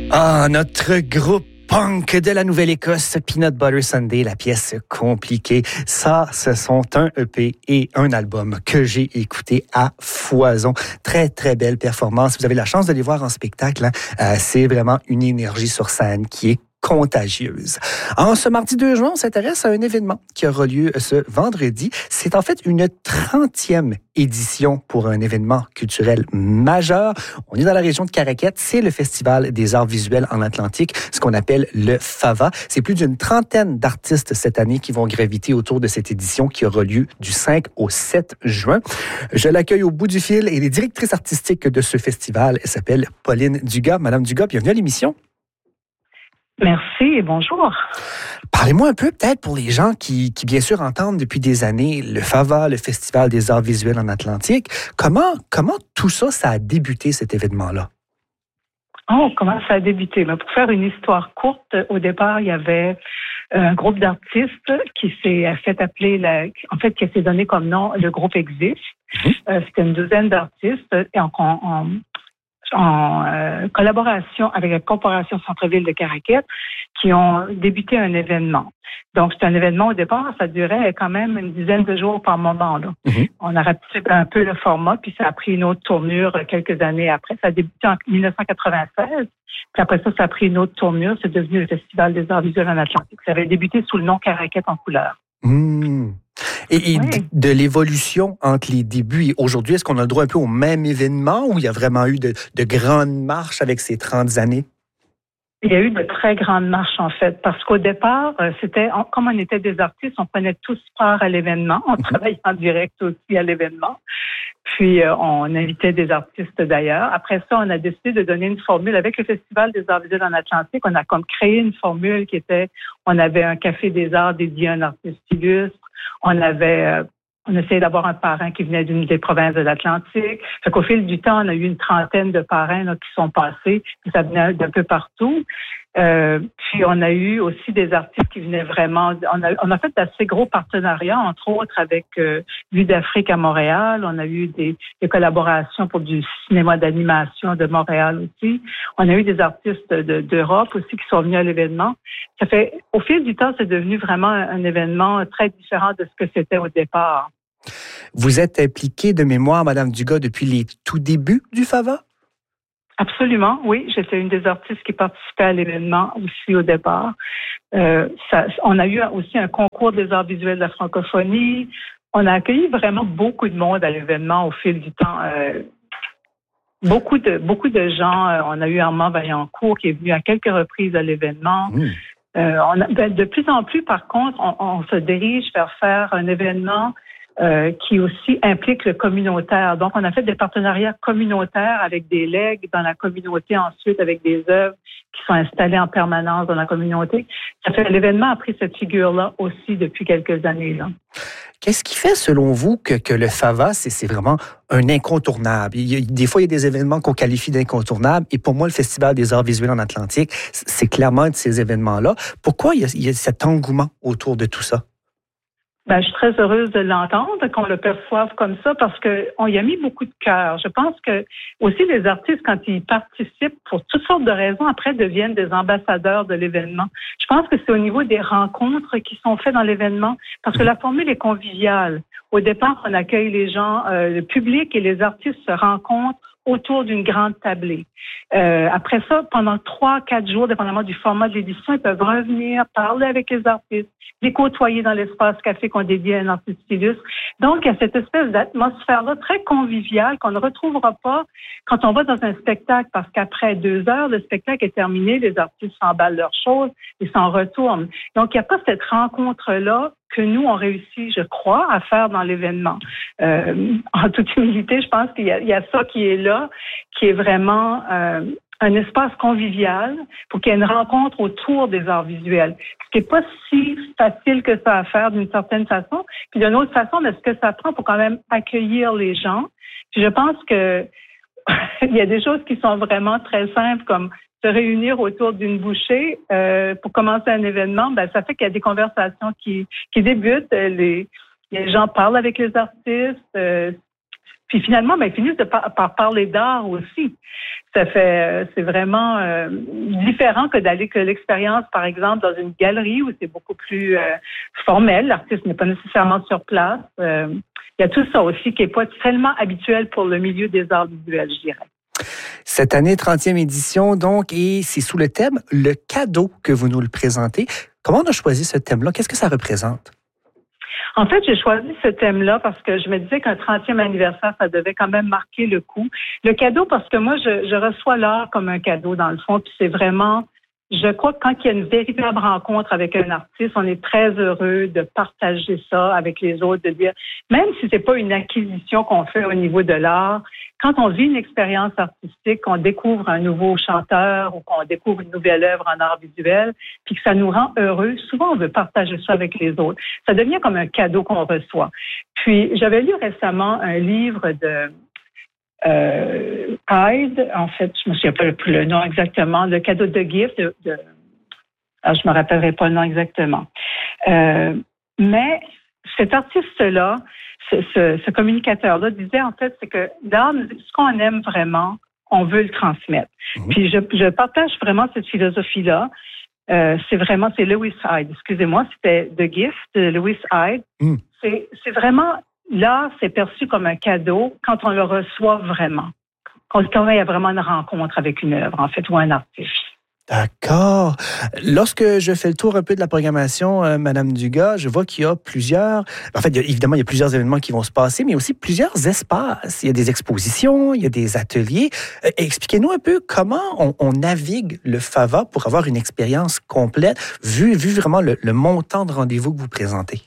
Ah, notre groupe punk de la Nouvelle-Écosse, Peanut Butter Sunday, la pièce compliquée. Ça, ce sont un EP et un album que j'ai écouté à foison. Très, très belle performance. Vous avez la chance de les voir en spectacle. C'est vraiment une énergie sur scène qui est contagieuse. En ce mardi 2 juin, on s'intéresse à un événement qui aura lieu ce vendredi. C'est en fait une 30e édition pour un événement culturel majeur. On est dans la région de Caraquette. C'est le Festival des arts visuels en Atlantique, ce qu'on appelle le FAVA. C'est plus d'une trentaine d'artistes cette année qui vont graviter autour de cette édition qui aura lieu du 5 au 7 juin. Je l'accueille au bout du fil et les directrices artistiques de ce festival. Elle s'appelle Pauline Dugas. Madame Dugas, bienvenue à l'émission. Merci et bonjour. Parlez-moi un peu, peut-être, pour les gens qui bien sûr entendent depuis des années le FAVA, le Festival des arts visuels en Atlantique. Comment tout ça, ça a débuté, cet événement-là? Oh, comment ça a débuté? Pour faire une histoire courte, au départ, il y avait un groupe d'artistes qui s'est fait appeler, qui s'est donné comme nom le groupe Existe. C'était une douzaine d'artistes et en collaboration avec la Corporation Centre-Ville de Caraquette, qui ont débuté un événement. Donc, c'est un événement, au départ, ça durait quand même une dizaine de jours par moment. Là. On a rapetissé un peu le format, puis ça a pris une autre tournure quelques années après. Ça a débuté en 1996, puis après ça a pris une autre tournure. C'est devenu le Festival des arts visuels en Atlantique. Ça avait débuté sous le nom Caraquette en couleur. Et de l'évolution entre les débuts et aujourd'hui, est-ce qu'on a le droit un peu au même événement ou il y a vraiment eu de grandes marches avec ces 30 années? Il y a eu de très grandes marches, en fait, parce qu'au départ, comme on était des artistes, on prenait tous part à l'événement. On travaillait en direct aussi à l'événement. Puis, on invitait des artistes d'ailleurs. Après ça, on a décidé de donner une formule. Avec le Festival des arts visuels en Atlantique, on a comme créé une formule qui était, on avait un café des arts dédié à un artiste illustre. On essayait d'avoir un parrain qui venait d'une des provinces de l'Atlantique. Fait qu'au fil du temps, on a eu une trentaine de parrains là, qui sont passés. Puis ça venait d'un peu partout. Puis on a eu aussi des artistes qui venaient vraiment... On a fait d'assez gros partenariats, entre autres avec Vue d'Afrique à Montréal. On a eu des collaborations pour du cinéma d'animation de Montréal aussi. On a eu des artistes d'Europe aussi qui sont venus à l'événement. Au fil du temps, c'est devenu vraiment un événement très différent de ce que c'était au départ. Vous êtes impliquée de mémoire, Madame Dugas, depuis les tout débuts du FAVA? Absolument, oui. J'étais une des artistes qui participait à l'événement aussi au départ. On a eu aussi un concours des arts visuels de la francophonie. On a accueilli vraiment beaucoup de monde à l'événement au fil du temps. Beaucoup de gens. On a eu Armand Vaillancourt qui est venu à quelques reprises à l'événement. De plus en plus, par contre, on se dirige vers faire un événement qui aussi implique le communautaire. Donc, on a fait des partenariats communautaires avec des legs dans la communauté, ensuite avec des œuvres qui sont installées en permanence dans la communauté. L'événement a pris cette figure-là aussi depuis quelques années. Là. Qu'est-ce qui fait, selon vous, que le FAVA, c'est vraiment un incontournable? Des fois, il y a des événements qu'on qualifie d'incontournables. Et pour moi, le Festival des arts visuels en Atlantique, c'est clairement un de ces événements-là. Pourquoi il y a cet engouement autour de tout ça? Je suis très heureuse de l'entendre, qu'on le perçoive comme ça, parce qu'on y a mis beaucoup de cœur. Je pense que aussi les artistes, quand ils participent pour toutes sortes de raisons, après deviennent des ambassadeurs de l'événement. Je pense que c'est au niveau des rencontres qui sont faites dans l'événement, parce que la formule est conviviale. Au départ, on accueille les gens, le public et les artistes se rencontrent autour d'une grande tablée. Après ça, pendant 3-4 jours, dépendamment du format de l'édition, ils peuvent revenir, parler avec les artistes, les côtoyer dans l'espace café qu'on dédie à un artiste illustre. Donc, il y a cette espèce d'atmosphère-là très conviviale qu'on ne retrouvera pas quand on va dans un spectacle, parce qu'après 2 heures, le spectacle est terminé, les artistes s'emballent leurs choses et s'en retournent. Donc, il n'y a pas cette rencontre-là que nous, on réussit, je crois, à faire dans l'événement. En toute humilité, je pense qu'il y a ça qui est là, qui est vraiment un espace convivial pour qu'il y ait une rencontre autour des arts visuels. Ce qui n'est pas si facile que ça à faire d'une certaine façon. Puis d'une autre façon, mais ce que ça prend pour quand même accueillir les gens. Puis je pense que il y a des choses qui sont vraiment très simples, comme se réunir autour d'une bouchée pour commencer un événement. Ça fait qu'il y a des conversations qui débutent. Les gens parlent avec les artistes. Puis finalement, ils finissent par parler d'art aussi. C'est vraiment différent que l'expérience, par exemple, dans une galerie où c'est beaucoup plus formel. L'artiste n'est pas nécessairement sur place. Il y a tout ça aussi qui n'est pas tellement habituel pour le milieu des arts visuels, je dirais. Cette année, 30e édition, donc, et c'est sous le thème « Le cadeau » que vous nous le présentez. Comment on a choisi ce thème-là? Qu'est-ce que ça représente? En fait, j'ai choisi ce thème-là parce que je me disais qu'un 30e anniversaire, ça devait quand même marquer le coup. Le cadeau, parce que moi, je reçois l'art comme un cadeau, dans le fond, puis c'est vraiment... Je crois que quand il y a une véritable rencontre avec un artiste, on est très heureux de partager ça avec les autres, de dire, même si c'est pas une acquisition qu'on fait au niveau de l'art, quand on vit une expérience artistique, qu'on découvre un nouveau chanteur ou qu'on découvre une nouvelle œuvre en art visuel, puis que ça nous rend heureux, souvent on veut partager ça avec les autres. Ça devient comme un cadeau qu'on reçoit. Puis j'avais lu récemment un livre de Hyde, en fait, je me souviens pas plus le nom exactement, le cadeau de gift alors je me rappellerai pas le nom exactement. Mais cet artiste-là, ce communicateur-là disait en fait, c'est que l'art, ce qu'on aime vraiment, on veut le transmettre. Puis je partage vraiment cette philosophie-là. C'est Lewis Hyde, excusez-moi, c'était The Gift de Lewis Hyde. C'est vraiment... L'art, c'est perçu comme un cadeau quand on le reçoit vraiment. Quand il y a vraiment une rencontre avec une œuvre, en fait, ou un artiste. D'accord. Lorsque je fais le tour un peu de la programmation, Madame Dugas, je vois qu'il y a plusieurs... En fait, évidemment, il y a plusieurs événements qui vont se passer, mais il y a aussi plusieurs espaces. Il y a des expositions, il y a des ateliers. Expliquez-nous un peu comment on navigue le FAVA pour avoir une expérience complète, vu vraiment le montant de rendez-vous que vous présentez.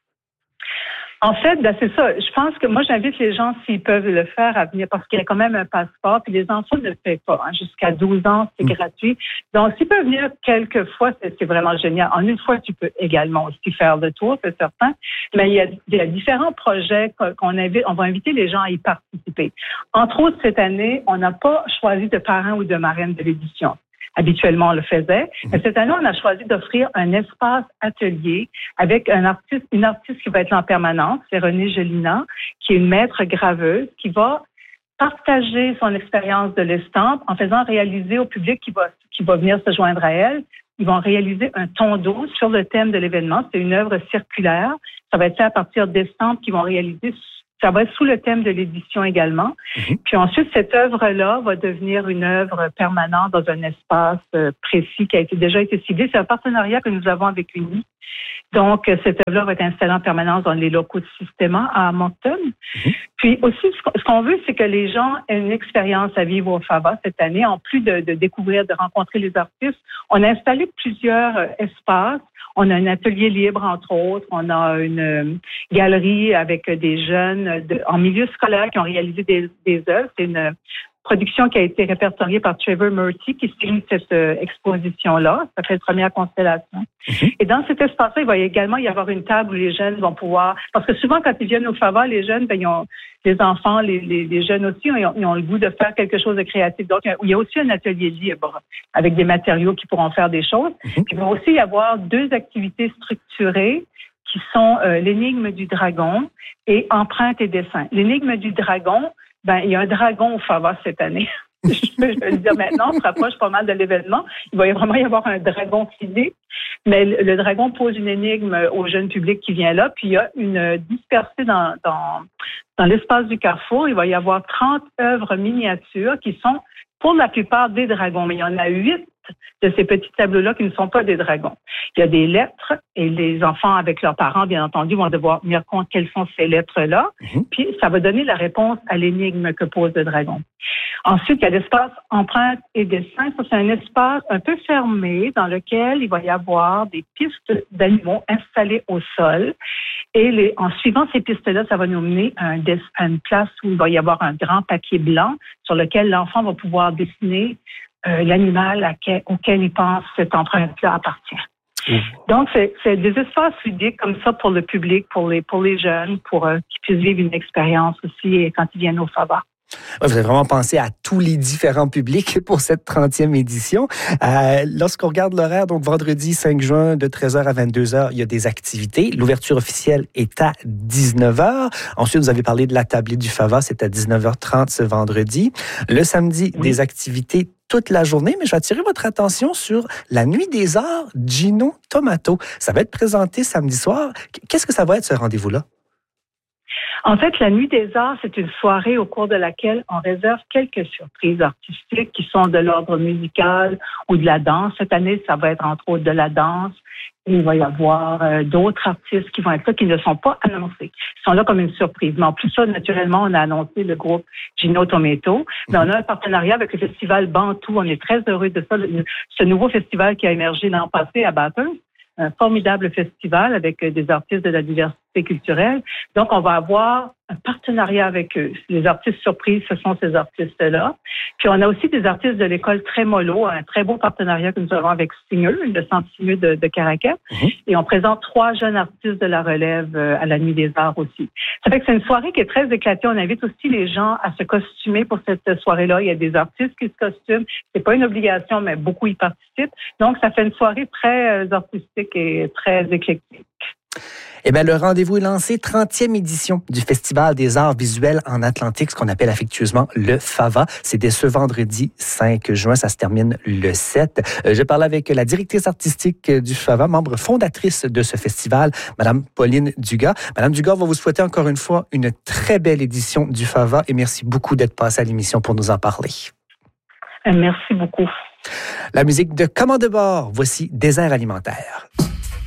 En fait, c'est ça. Je pense que moi, j'invite les gens, s'ils peuvent le faire, à venir parce qu'il y a quand même un passeport. Puis les enfants ne le paient pas. Jusqu'à 12 ans, c'est gratuit. Donc, s'ils peuvent venir quelques fois, c'est vraiment génial. En une fois, tu peux également aussi faire le tour, c'est certain. Mais il y a différents projets qu'on invite. On va inviter les gens à y participer. Entre autres, cette année, on n'a pas choisi de parrain ou de marraine de l'édition. Habituellement, on le faisait. Mais cette année, on a choisi d'offrir un espace atelier avec une artiste qui va être là en permanence. C'est Renée Gelina, qui est une maître graveuse, qui va partager son expérience de l'estampe en faisant réaliser au public qui va venir se joindre à elle. Ils vont réaliser un tondo sur le thème de l'événement. C'est une œuvre circulaire. Ça va être fait à partir d'estampes qu'ils vont réaliser. Ça va être sous le thème de l'édition également. Puis ensuite, cette œuvre-là va devenir une œuvre permanente dans un espace précis qui a déjà été ciblé. C'est un partenariat que nous avons avec UNI. Donc, cette œuvre-là va être installée en permanence dans les locaux de Systéma à Moncton. Puis aussi, ce qu'on veut, c'est que les gens aient une expérience à vivre au FAVA cette année. En plus de découvrir, de rencontrer les artistes, on a installé plusieurs espaces. On a un atelier libre, entre autres. On a une galerie avec des jeunes en milieu scolaire qui ont réalisé des œuvres. C'est une production qui a été répertoriée par Trevor Murty qui signe cette exposition-là. Ça fait une première constellation. Et dans cet espace-là, il va également y avoir une table où les jeunes vont pouvoir... Parce que souvent, quand ils viennent au FAVA, les jeunes, ils ont, les enfants, les jeunes aussi, ils ont le goût de faire quelque chose de créatif. Donc, il y a aussi un atelier libre avec des matériaux qui pourront faire des choses. Il va aussi y avoir 2 activités structurées qui sont l'énigme du dragon et empreinte et dessin. L'énigme du dragon, il y a un dragon au FAVA cette année. Je vais le dire maintenant, on se rapproche pas mal de l'événement. Il va vraiment y avoir un dragon physique, mais le dragon pose une énigme au jeune public qui vient là, puis il y a une dispersée dans l'espace du Carrefour. Il va y avoir 30 œuvres miniatures qui sont pour la plupart des dragons, mais il y en a 8 de ces petits tableaux-là qui ne sont pas des dragons. Il y a des lettres et les enfants avec leurs parents, bien entendu, vont devoir tenir compte quelles sont ces lettres-là. Puis ça va donner la réponse à l'énigme que pose le dragon. Ensuite, il y a l'espace empreinte et dessin. Ça, c'est un espace un peu fermé dans lequel il va y avoir des pistes d'animaux installées au sol. Et en suivant ces pistes-là, ça va nous mener à une place où il va y avoir un grand papier blanc sur lequel l'enfant va pouvoir dessiner l'animal auquel il pense que cette empreinte-là appartient. Donc, c'est des espaces ludiques comme ça pour le public, pour les jeunes, pour qu'ils puissent vivre une expérience aussi quand ils viennent au FAVA. Ouais, vous avez vraiment pensé à tous les différents publics pour cette 30e édition. Lorsqu'on regarde l'horaire, donc vendredi 5 juin de 13h à 22h, il y a des activités. L'ouverture officielle est à 19h. Ensuite, vous avez parlé de la tablée du Fava, c'est à 19h30 ce vendredi. Le samedi, des activités toute la journée, mais je vais attirer votre attention sur la Nuit des Arts Gino Tomato. Ça va être présenté samedi soir. Qu'est-ce que ça va être, ce rendez-vous-là? En fait, la Nuit des Arts, c'est une soirée au cours de laquelle on réserve quelques surprises artistiques qui sont de l'ordre musical ou de la danse. Cette année, ça va être entre autres de la danse. Il va y avoir d'autres artistes qui vont être là, qui ne sont pas annoncés. Ils sont là comme une surprise. Mais en plus, ça, naturellement, on a annoncé le groupe Gino Tomato. Mais on a un partenariat avec le festival Bantou. On est très heureux de ça. Ce nouveau festival qui a émergé l'an passé à Bathurst. Un formidable festival avec des artistes de la diversité culturelle. Donc, on va avoir un partenariat avec eux. Les artistes surprises, ce sont ces artistes-là. Puis, on a aussi des artistes de l'école Trémolo, un très beau partenariat que nous avons avec Signeux, le Centre Signeux de Caraquet. Et on présente 3 jeunes artistes de la relève à la Nuit des Arts aussi. Ça fait que c'est une soirée qui est très éclatée. On invite aussi les gens à se costumer pour cette soirée-là. Il y a des artistes qui se costument. C'est pas une obligation, mais beaucoup y participent. Donc, ça fait une soirée très artistique et très éclectique. Eh bien, le rendez-vous est lancé, 30e édition du Festival des arts visuels en Atlantique, ce qu'on appelle affectueusement le FAVA. C'est dès ce vendredi 5 juin, ça se termine le 7. Je parle avec la directrice artistique du FAVA, membre fondatrice de ce festival, Madame Pauline Dugas. Madame Dugas, on va vous souhaiter encore une fois une très belle édition du FAVA et merci beaucoup d'être passée à l'émission pour nous en parler. Merci beaucoup. La musique de Commande de bord, voici Désert alimentaire.